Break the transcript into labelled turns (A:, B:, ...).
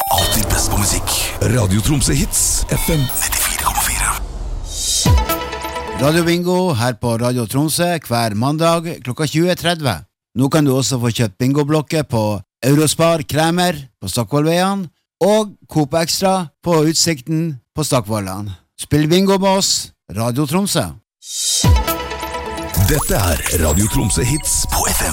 A: Alltid best på musikk. Radio Tromsø Hits, FM 94,4.
B: Radio Bingo her på Radio Tromsø hver mandag klokka 20.30. Nå kan du også få kjøpt bingoblokker på Eurospar Kremer på Stockvollveien og Coop Extra på Utsikten på Stockvollan. Spill bingo med oss, Radio Tromsø.
A: Dette Radio Tromsø Hits på FM